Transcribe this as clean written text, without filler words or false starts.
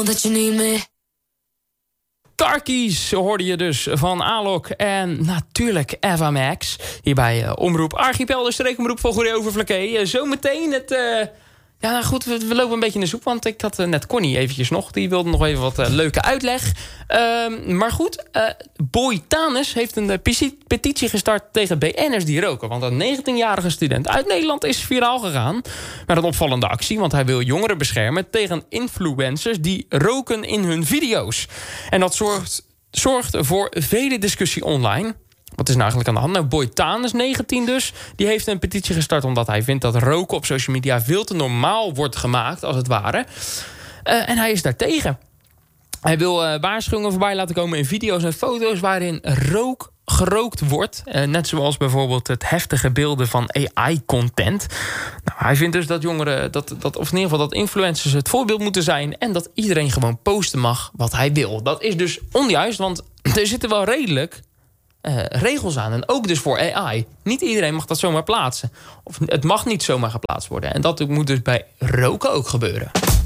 Dat je niet meer... Tarkies hoorde je dus van Alok en natuurlijk Eva Max. Hier bij Omroep Archipel, de streekomroep van Goeree Overflakkee. Zometeen het... Ja, nou goed, we lopen een beetje in de soep, want ik had net Connie eventjes nog. Die wilde nog even wat leuke uitleg. Maar goed, Boy Tanis heeft een petitie gestart tegen BN'ers die roken. Want een 19-jarige student uit Nederland is viraal gegaan met een opvallende actie. Want hij wil jongeren beschermen tegen influencers die roken in hun video's. En dat zorgt voor vele discussie online. Wat is nou eigenlijk aan de hand? Nou, Boy Tanis, 19 dus, die heeft een petitie gestart omdat hij vindt dat roken op social media veel te normaal wordt gemaakt, als het ware. En hij is daartegen. Hij wil waarschuwingen voorbij laten komen in video's en foto's waarin gerookt wordt. Net zoals bijvoorbeeld het heftige beelden van AI-content. Nou, hij vindt dus dat jongeren, of in ieder geval dat influencers het voorbeeld moeten zijn en dat iedereen gewoon posten mag wat hij wil. Dat is dus onjuist, want er zitten wel redelijk regels aan. En ook dus voor AI. Niet iedereen mag dat zomaar plaatsen. Of het mag niet zomaar geplaatst worden. En dat moet dus bij roken ook gebeuren.